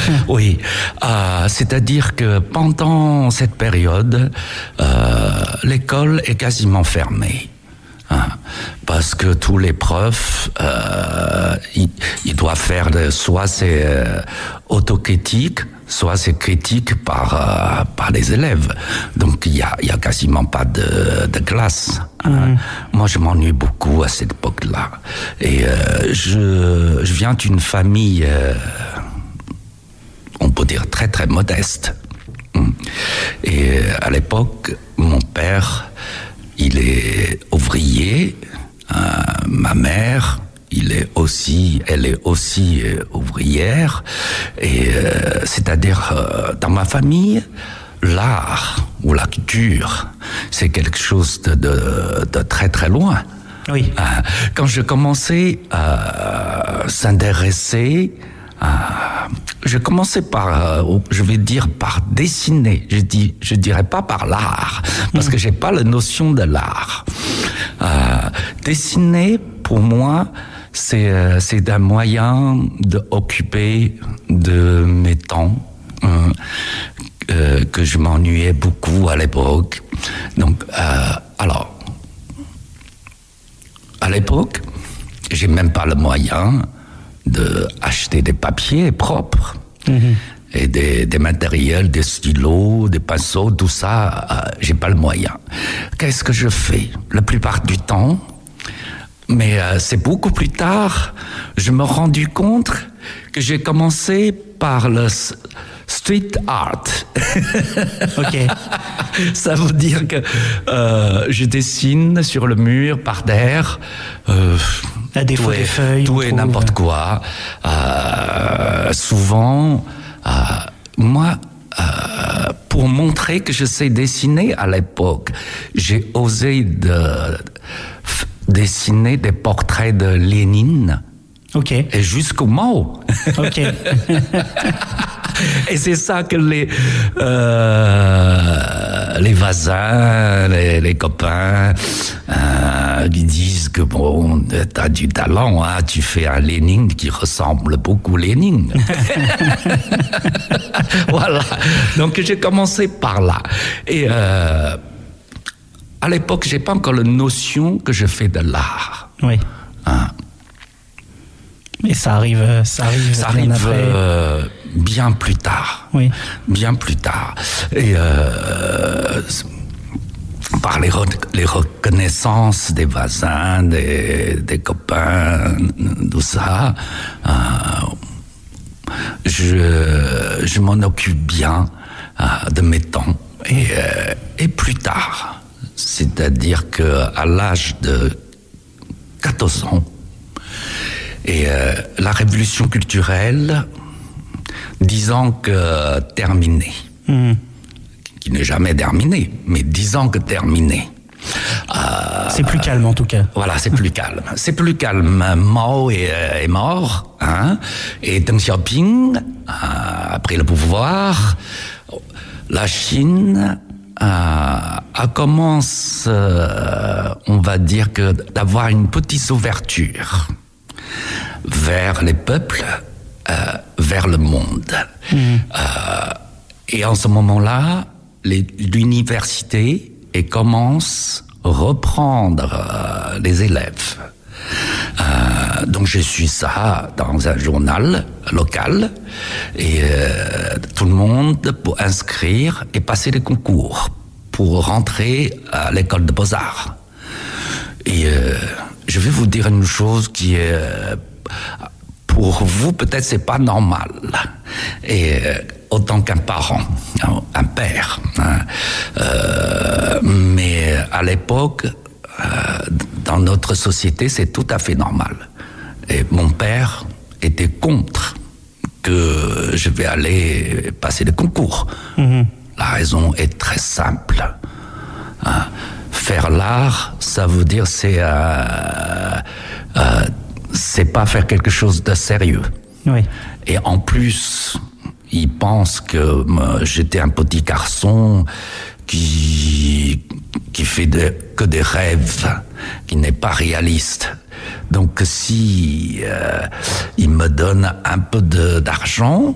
Oui, c'est-à-dire que pendant cette période, l'école est quasiment fermée. Parce que tous les profs, ils doivent faire soit c'est autocritique, soit c'est critique par les élèves. Donc il y a quasiment pas de classe. Moi, je m'ennuie beaucoup à cette époque-là. Et je viens d'une famille, on peut dire très très modeste. Et à l'époque, mon père, il est ouvrier, ma mère, elle est aussi ouvrière, et c'est-à-dire dans ma famille, l'art ou la culture, c'est quelque chose de très très loin. Oui. Quand je commençais à s'intéresser, je commençais par, je vais dire par dessiner. Je dirais pas par l'art, parce que j'ai pas la notion de l'art. Dessiner, pour moi, c'est un moyen d'occuper de mes temps, que je m'ennuyais beaucoup à l'époque. Donc, alors, à l'époque, j'ai même pas le moyen d'acheter des papiers propres et des matériels, des stylos, des pinceaux, tout ça, j'ai pas le moyen. Qu'est-ce que je fais? La plupart du temps, mais c'est beaucoup plus tard, je me rendu compte que j'ai commencé par le street art. Ok. Ça veut dire que je dessine sur le mur, par terre, à défaut des feuilles, tout et n'importe quoi. Souvent, moi, pour montrer que je sais dessiner à l'époque, j'ai osé dessiner des portraits de Lénine. Ok. Et jusqu'au Mao. Ok. Et c'est ça que les voisins, les copains, qui disent que bon, t'as du talent, hein, tu fais un Lénine qui ressemble beaucoup à Lénine. Voilà. Donc j'ai commencé par là. Et à l'époque, j'ai pas encore la notion que je fais de l'art. Oui. Et ça arrive bien plus tard. Oui. Bien plus tard. Et par les reconnaissances des voisins, des copains, tout ça, je m'en occupe bien de mes temps. Et plus tard, c'est-à-dire qu'à l'âge de 14 ans, et la révolution culturelle, disons que terminée, qui n'est jamais terminée, mais disons que terminée. C'est plus calme en tout cas. Voilà, c'est plus calme. C'est plus calme. Mao est mort, hein, et Deng Xiaoping a pris le pouvoir. La Chine commence, on va dire que d'avoir une petite ouverture vers les peuples, vers le monde. Et en ce moment-là, l'université commence à reprendre les élèves. Donc je suis ça dans un journal local et tout le monde peut inscrire et passer des concours pour rentrer à l'école de Beaux-Arts. Et je vais vous dire une chose qui est pour vous peut-être c'est pas normal. Et autant qu'un parent, un père. Mais à l'époque, dans notre société, c'est tout à fait normal. Et mon père était contre que je vais aller passer le concours. La raison est très simple. Faire l'art, ça veut dire c'est pas faire quelque chose de sérieux. Oui. Et en plus, il pense que j'étais un petit garçon qui fait que des rêves, qui n'est pas réaliste. Donc si il me donne un peu d'argent,